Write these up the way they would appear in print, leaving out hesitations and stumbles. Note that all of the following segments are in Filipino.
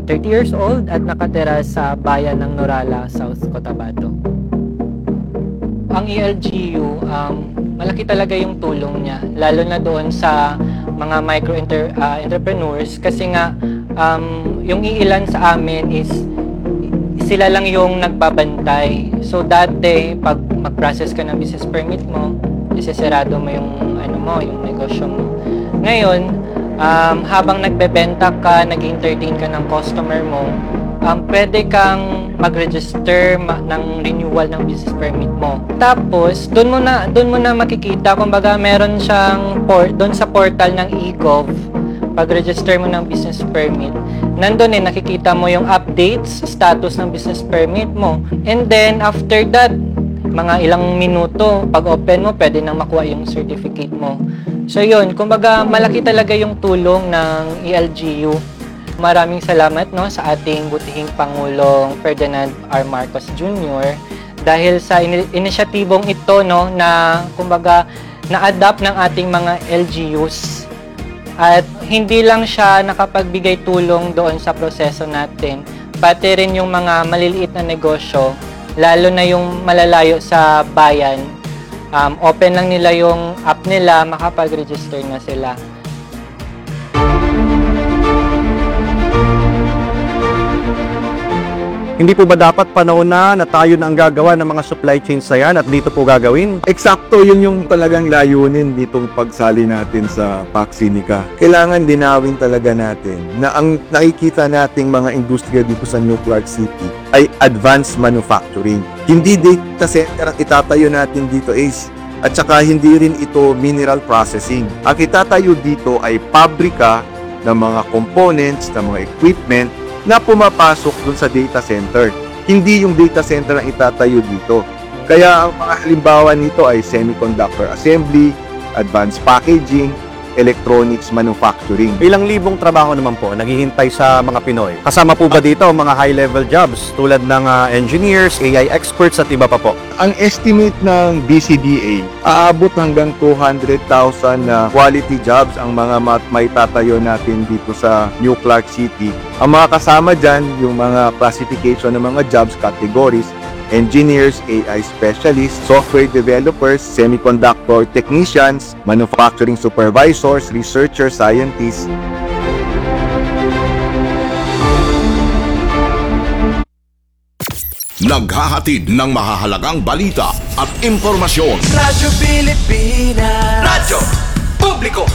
30 years old at nakatira sa bayan ng Norala, South Cotabato. Ang ELGU, malaki talaga yung tulong niya, lalo na doon sa mga entrepreneurs kasi nga yung iilan sa amin is sila lang yung nagbabantay. So dati, pag mag-process ka ng business permit mo, isesarado mo yung yung negosyo mo. Ngayon, habang nagbebenta ka, nag-entertain ka ng customer mo, pwede kang mag-register ng renewal ng business permit mo. Tapos, doon mo na makikita, kumbaga meron siyang doon sa portal ng eGov, pag-register mo ng business permit, nandun nakikita mo yung updates, status ng business permit mo. And then, after that, mga ilang minuto, pag open mo, pwede nang makuha yung certificate mo. So yun, kumbaga malaki talaga yung tulong ng ELGU. Maraming salamat sa ating butihing Pangulong Ferdinand R. Marcos Jr. dahil sa inisyatibong ito na kumbaga na-adapt ng ating mga LGUs. At hindi lang siya nakapagbigay tulong doon sa proseso natin, pati rin yung mga maliliit na negosyo, lalo na yung malalayo sa bayan. Open lang nila yung app nila, makapag-register na sila. Hindi po ba dapat panahon na tayo na ang gagawa ng mga supply chains na yan at dito po gagawin? Eksakto, yun yung talagang layunin ditong pagsali natin sa Paksinika. Kailangan dinawin talaga natin na ang nakikita nating mga industriya dito sa New Clark City ay advanced manufacturing. Hindi data center ang itatayo natin dito, Ace. At saka hindi rin ito mineral processing. Ang itatayo dito ay pabrika ng mga components, ng mga equipment na pumapasok dun sa data center. Hindi yung data center ang itatayo dito. Kaya ang mga halimbawa nito ay semiconductor assembly, advanced packaging, electronics manufacturing. Ilang libong trabaho naman po naghihintay sa mga Pinoy. Kasama po ba dito mga high-level jobs tulad ng engineers, AI experts at iba pa po? Ang estimate ng DCDA, aabot hanggang 200,000 na quality jobs ang mga may tatayo natin dito sa New Clark City. Ang mga kasama dyan, yung mga classification ng mga jobs categories, engineers, AI specialists, software developers, semiconductor technicians, manufacturing supervisors, researchers, scientists. Naghahatid ng mahahalagang balita at impormasyon. Radyo Pilipinas. Radyo Publiko.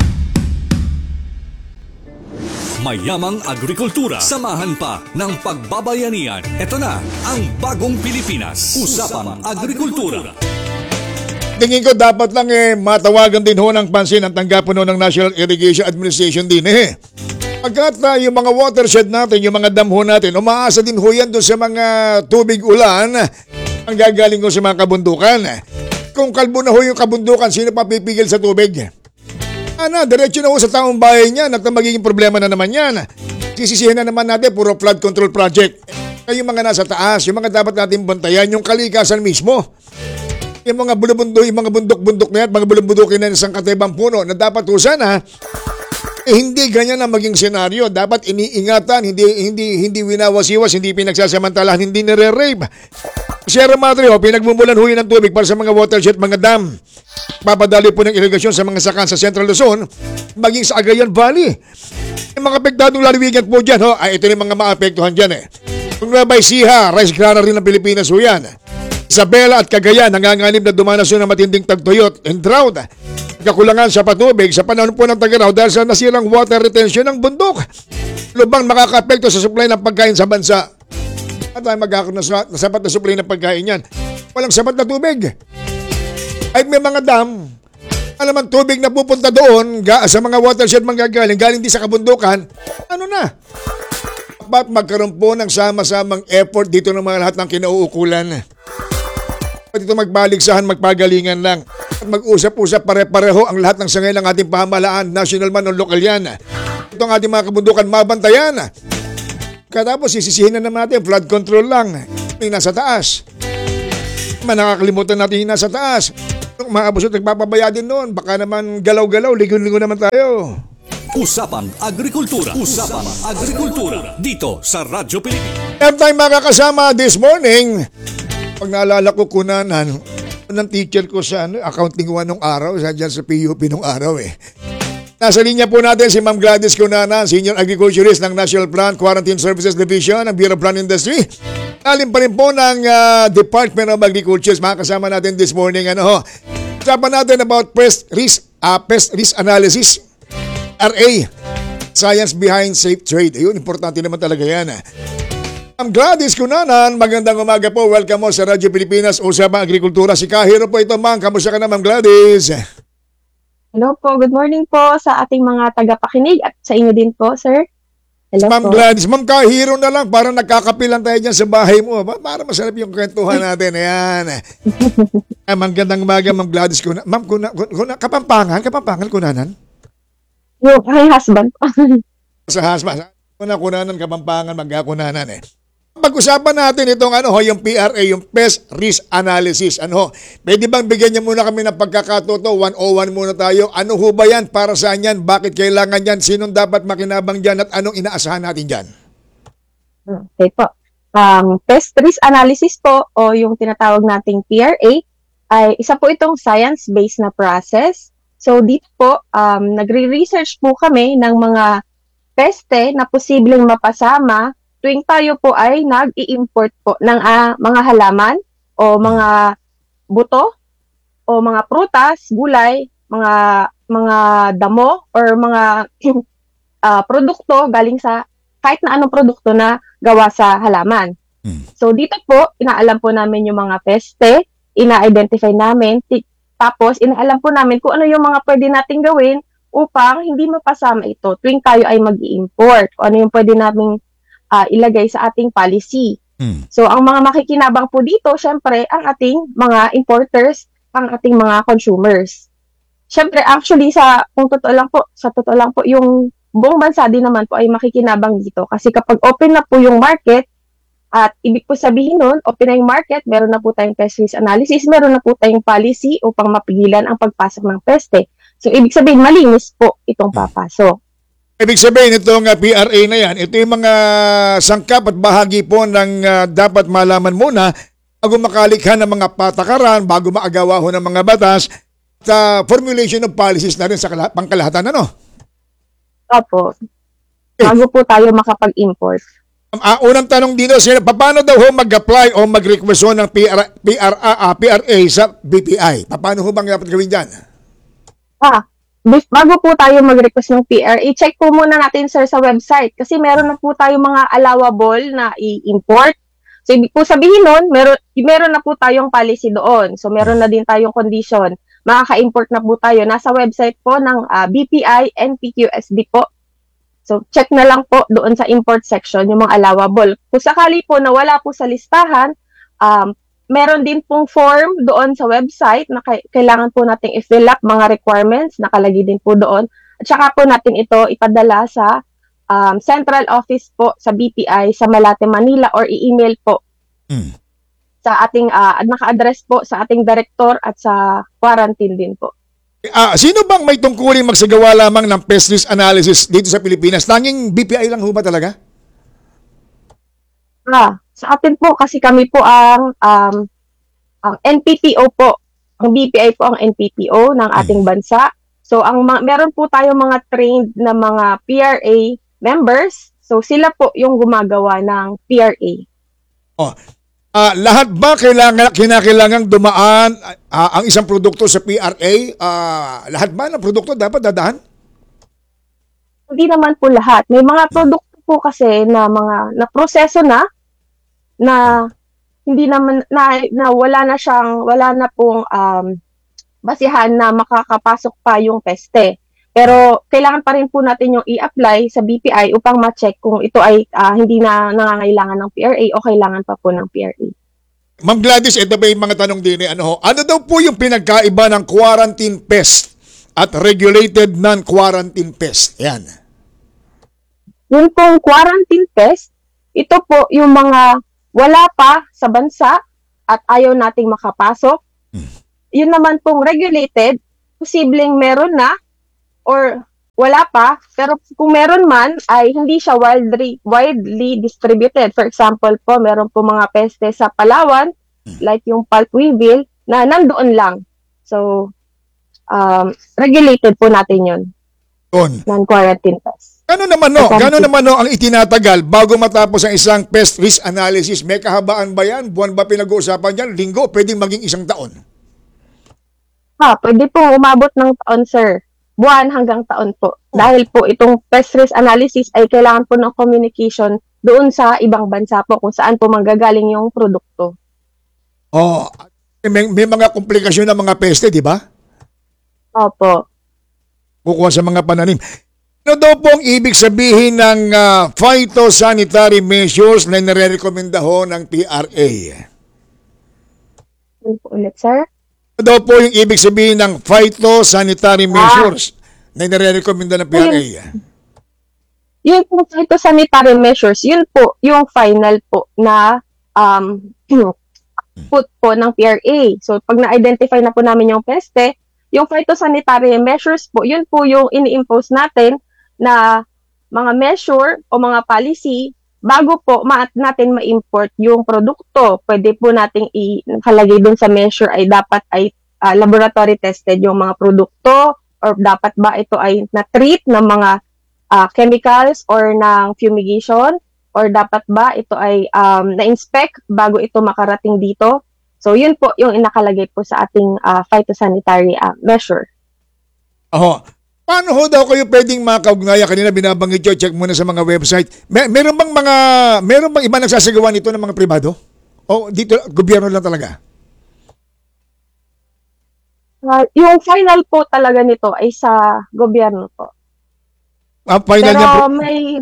Mayamang agrikultura. Samahan pa ng pagbabayanihan. Ito na ang Bagong Pilipinas. Usapang Agrikultura. Tingin ko dapat lang matawagan din ho ng pansin ang tanggapan ng National Irrigation Administration din Pagkat yung mga watershed natin, yung mga dam ho natin, umaasa din ho yan doon sa mga tubig ulan ang gagaling ko sa mga kabundukan. Kung kalbo na ho yung kabundukan, sino pa pipigil sa tubig? Diretso na ho sa taong bayan niyan at magiging problema na naman yan. Sisisihin na naman natin, puro flood control project. Yung mga nasa taas, yung mga dapat natin bantayan, yung kalikasan mismo. Yung mga bulubundok, yung mga bundok-bundok na yan, mga bulubundukin na isang katibang puno na dapat ho sana, hindi ganyan ang maging senaryo. Dapat iniingatan, hindi winawasiwas, hindi pinagsasamantalahan, hindi nire-rape. Sierra Madre pinagmumulan ho yun ng tubig para sa mga watershed, mga dam. Papadali po ng irigasyon sa mga sakan sa Central Luzon, maging sa Agayan Valley. Yung mga apektadong lalawigan po dyan, ito yung mga maapektuhan dyan Kung Nueva Ecija, rice granary ng Pilipinas ho yan. Isabela at Cagayan, nanganganib na dumanas yun ng matinding tagtuyot and drought. Kakulangan sa patubig sa panahon po ng tag-araw dahil sa nasirang water retention ng bundok. Lubang makaka-apekto sa supply ng pagkain sa bansa. At tayo magkakaroon na sapat na supply ng pagkain yan. Walang sapat na tubig. Ay may mga dam, alam tubig na pupunta doon sa mga watershed manggagaling, galing din sa kabundukan, dapat magkaroon po ng sama-samang effort dito ng mga lahat ng kinauukulan. At ito magbaligsahan, magpagalingan lang. At mag-usap-usap pare-pareho ang lahat ng sangay ng ating pamahalaan, national man o lokal yan. Ito ang ating mga kabundukan, mabantayan. Katapos sisisihin na naman natin, flood control lang. Yung nasa taas. Nakakalimutan natin yung nasa taas. Mga abusot nagpapabaya din noon. Baka naman galaw-galaw, ligon-ligon naman tayo. Usapang Agrikultura. Usapang Agrikultura. Dito sa Radyo Pilipinas. Meron tayong makakasama this morning. Pag naalala ko kunanan, ng teacher ko sa accounting 1 nung araw, sa dyan sa PUP nung araw eh. Nasa linya po natin si Ma'am Gladys Cunanan, Senior Agriculturist ng National Plant Quarantine Services Division ng Bureau of Plant Industry. Alim pa rin po ng Department of Agriculture. Makakasama natin this morning. Usapan natin about pest risk analysis, RA, Science Behind Safe Trade. Ayun, importante naman talaga yan. Ma'am Gladys Cunanan, magandang umaga po. Welcome mo sa Radyo Pilipinas, Usapang Agrikultura. Si Kahiro po ito, ma'am. Kamusta ka na, Ma'am Gladys? Hello po, good morning po sa ating mga tagapakinig at sa inyo din po, sir. Hello Ma'am po. Gladys, Ma'am Kahiro na lang, parang nagkakapilan tayo dyan sa bahay mo. Para masarap yung kwentuhan natin. Ayan. Magandang umaga, Ma'am Gladys Cunanan. Ma'am, Kapampangan, Cunanan? Yung my husband po. Sa hasma. Kunanan, Kapampangan, Magkakunanan eh. Pag-usapan natin itong yung PRA, yung Pest Risk Analysis. Pwede bang bigyan niyo muna kami ng pagkakatuto? 101 muna tayo. Ano ho ba yan? Para saan yan? Bakit kailangan yan? Sinong dapat makinabang dyan? At anong inaasahan natin dyan? Okay po. Pest Risk Analysis po o yung tinatawag nating PRA ay isa po itong science-based na process. So dito po, nagre-research po kami ng mga peste na posibleng mapasama tuwing tayo po ay nag-i-import po ng mga halaman o mga buto o mga prutas, gulay, mga damo or mga produkto galing sa kahit na anong produkto na gawa sa halaman. So dito po, inaalam po namin yung mga peste, ina-identify namin, tapos inaalam po namin kung ano yung mga pwede nating gawin upang hindi mapasama ito tuwing tayo ay mag-i-import. O ano yung pwede naming ilagay sa ating policy. So, ang mga makikinabang po dito, syempre, ang ating mga importers, ang ating mga consumers. Syempre, actually, sa totoo lang po, yung buong bansa din naman po ay makikinabang dito. Kasi kapag open na po yung market, at ibig po sabihin nun, open na yung market, meron na po tayong pest risk analysis, meron na po tayong policy upang mapigilan ang pagpasok ng peste. So, ibig sabihin, malinis po itong papasok. Ibig sabihin itong PRA na yan, ito yung mga sangkap at bahagi po ng dapat malaman muna bago makalikha ng mga patakaran, bago maagawa ho ng mga batas, sa formulation of policies na rin sa pangkalahatan, Opo. Bago po tayo makapag-import. Unang tanong dito, paano daw ho mag-apply o mag-request ho ng PRA sa BPI? Paano ho bang dapat gawin dyan? Bago po tayo mag-request ng PRA, i-check po muna natin, sir, sa website. Kasi meron na po tayo mga allowable na i-import. So, ibig po sabihin nun, meron na po tayong policy doon. So, meron na din tayong condition. Makaka-import na po tayo. Nasa website po ng BPI NPQSD po. So, check na lang po doon sa import section yung mga allowable. Kung sakali po na wala po sa listahan, meron din pong form doon sa website na kailangan po nating i-fill up mga requirements, nakalagay din po doon. At saka po natin ito ipadala sa central office po sa BPI sa Malate, Manila or i-email po sa ating, naka-address po sa ating director at sa quarantine din po. Sino bang may tungkuling magsagawa lamang ng pest risk analysis dito sa Pilipinas? Tanging BPI lang ho ba talaga? Sa atin po kasi kami po ang NPPO po. Ang BPI po ang NPPO ng ating bansa. So meron po tayo mga trained na mga PRA members. So sila po yung gumagawa ng PRA. Lahat ba kinakailangang dumaan ang isang produkto sa PRA? Lahat ba ng produkto dapat dadaan? Hindi naman po lahat. May mga produkto po kasi na mga proseso na hindi naman na wala na pong basihan na makakapasok pa yung peste. Pero kailangan pa rin po natin yung i-apply sa BPI upang ma-check kung ito ay hindi na nangangailangan ng PRA o kailangan pa po ng PRA. Ma'am Gladys, ito ba yung mga tanong din? Ano daw po yung pinagkaiba ng quarantine pest at regulated non-quarantine pest? Yan. Yung pong quarantine pest, ito po yung mga wala pa sa bansa at ayaw nating makapasok. Yun naman pong regulated, posibleng meron na or wala pa, pero kung meron man, ay hindi siya widely distributed. For example po, meron po mga peste sa Palawan, like yung pulp weevil, na nandoon lang. So, regulated po natin yun, Yun. non-quarantine pest. Gano'n naman no ang itinatagal bago matapos ang isang pest risk analysis? May kahabaan ba yan? Buwan ba pinag-uusapan yan? Linggo? Pwedeng maging isang taon? Pwede po umabot ng taon, sir. Buwan hanggang taon po. Dahil po itong pest risk analysis ay kailangan po ng communication doon sa ibang bansa po kung saan po manggagaling yung produkto. Oh, may mga komplikasyon ng mga peste, di ba? Opo. Kukuha sa mga pananim. Ano daw po ang ibig sabihin ng phytosanitary measures na nire-recommenda ho ng PRA? Ano po ulit, sir? Ano daw po yung ibig sabihin ng phytosanitary measures na nire-recommenda ng PRA? Yun po phytosanitary measures, yun po yung final po na put po ng PRA. So, pag na-identify na po namin yung peste, yung phytosanitary measures po, yun po yung ini-impose natin na mga measure o mga policy bago po natin ma-import yung produkto. Pwede po nating nakalagay dun sa measure ay dapat ay laboratory tested yung mga produkto or dapat ba ito ay na-treat ng mga chemicals or ng fumigation or dapat ba ito ay na-inspect bago ito makarating dito. So, yun po yung inakalagay po sa ating phytosanitary measure. Paano ho daw kayo pwedeng makaugnaya? Kanina binabanggit nyo, check muna sa mga website. Meron bang iba nagsasagawa nito ng mga pribado? O dito, gobyerno lang talaga? Yung final po talaga nito ay sa gobyerno po. Final Pero niya po,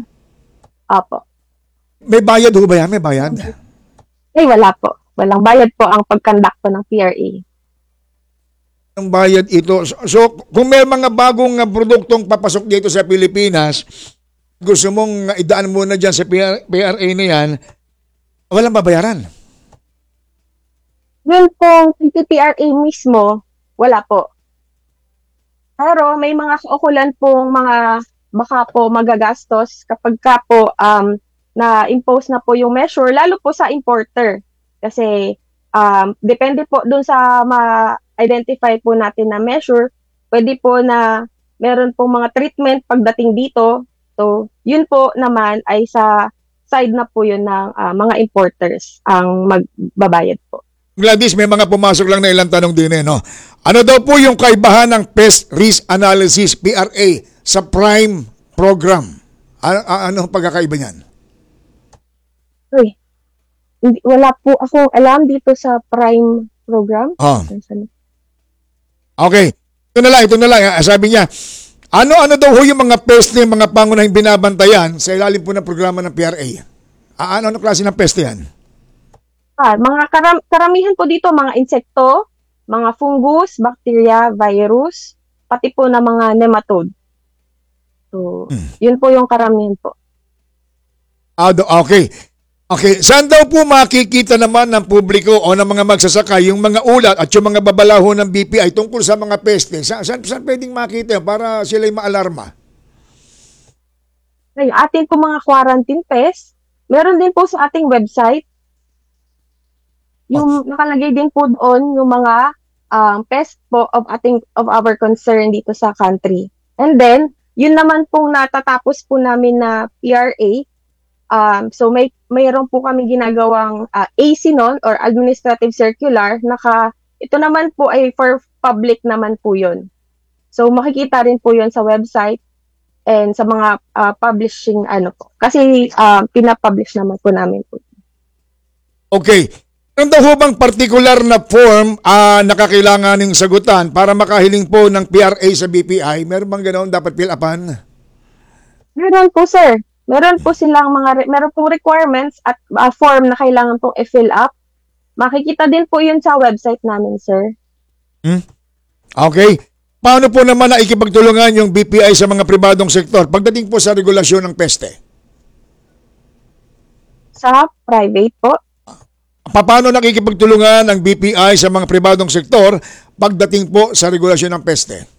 may bayad ho ba yan? May bayad? wala po. Walang bayad po ang pagkandakto ng PRA. Ang bayad ito. So, kung may mga bagong produktong papasok dito sa Pilipinas, gusto mong idaan muna dyan sa PRA na yan, walang babayaran. Yun pong PRA mismo, wala po. Pero may mga kaukulan pong mga baka po magagastos kapag ka po na-impose na po yung measure, lalo po sa importer. Kasi depende po dun sa ma-identify po natin na measure, pwede po na meron pong mga treatment pagdating dito. So, yun po naman ay sa side na po yun ng mga importers ang magbabayad po. Gladys, may mga pumasok lang na ilang tanong din no? Ano daw po yung kaibahan ng Pest Risk Analysis, PRA, sa Prime Program? Ano ang pagkakaiba niyan? Wala po akong alam dito sa Prime Program. Okay. Ito na lang. Sabi niya, ano daw ho yung mga peste, mga pangunahing binabantayan sa ilalim po ng programa ng PRA? Ano klase ng peste yan? Mga karamihan po dito, mga insekto, mga fungus, bacteria, virus, pati po na mga nematode. So, yun po yung karamihan po. Okay. Okay, saan daw po makikita naman ng publiko o ng mga magsasaka yung mga ulat at yung mga babalaho ng BPI tungkol sa mga peste? Saan pwedeng makita para sila'y maalarma? Yung ating po mga quarantine pest, meron din po sa ating website. Yung nakalagay din po doon yung mga pest po of our concern dito sa country. And then, yun naman pong natatapos po namin na PRA. So mayroon po kami ginagawang AC noon or administrative circular. Ito naman po ay for public naman po yun. So makikita rin po yun sa website and sa mga publishing po. Kasi pinapublish naman po namin po. Okay. Ano daw bang particular na form nakakailanganing sagutan para makahiling po ng PRA sa BPI? Meron bang ganoon dapat fill upan? Meron po, sir. Meron po silang meron pong requirements at form na kailangan pong i-fill up. Makikita din po yun sa website namin, sir. Okay. Paano po naman nakikipagtulungan yung BPI sa mga pribadong sektor pagdating po sa regulasyon ng peste? Sa private po. Paano nakikipagtulungan ang BPI sa mga pribadong sektor pagdating po sa regulasyon ng peste?